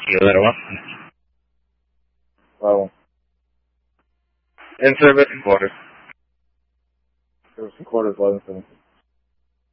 other one. Wow. In service and quarters. Service and quarters, 1117.